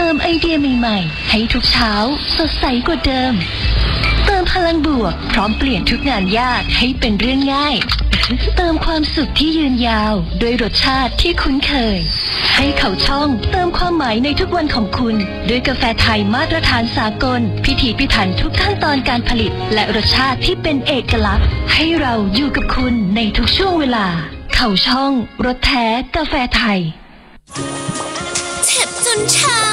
มไอเดียใหม่ๆให้ทุกเช้าสดใสกว่าเดิมเติมพลังบวกพร้อมเปลี่ยนทุกงานยากให้เป็นเรื่องง่ายเติมความสุขที่ยืนยาวด้วยรสชาติที่คุ้นเคยให้เขาช่องเติมความหมายในทุกวันของคุณด้วยกาแฟไทยมาตรฐานสากลพิถีพิถันทุกขั้นตอนการผลิตและรสชาติที่เป็นเอกลักษณ์ให้เราอยู่กับคุณในทุกช่วงเวลาเขาช่องรสแท้กาแฟไทยเจ็บจนชา